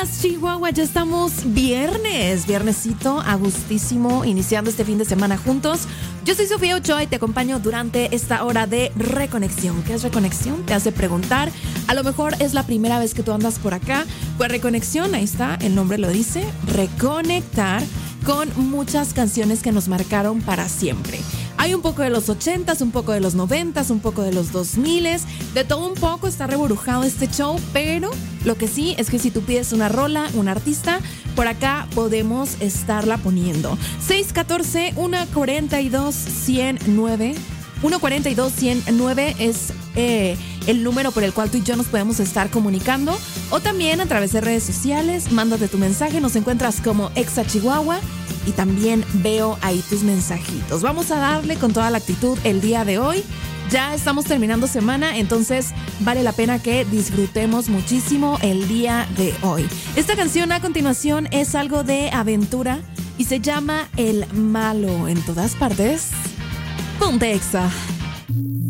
días, Chihuahua. Ya estamos viernesito, a gustísimo, iniciando este fin de semana juntos. Yo soy Sofía Ochoa y te acompaño durante esta hora de Reconexión. ¿Qué es Reconexión? Te hace preguntar. A lo mejor es la primera vez que tú andas por acá. Pues Reconexión, ahí está, el nombre lo dice, reconectar con muchas canciones que nos marcaron para siempre. Hay un poco de los 80s, un poco de los 90s, un poco de los 2000s, de todo un poco. Está reburujado este show, pero lo que sí es que si tú pides una rola, un artista, por acá podemos estarla poniendo. 614-142-109. 142-109 es el número por el cual tú y yo nos podemos estar comunicando. O también a través de redes sociales, mándate tu mensaje. Nos encuentras como Exa Chihuahua. Y también veo ahí tus mensajitos. Vamos a darle con toda la actitud el día de hoy. Ya estamos terminando semana, entonces vale la pena que disfrutemos muchísimo el día de hoy. Esta canción a continuación es algo de aventura y se llama El Malo. En todas partes, ponte Exa.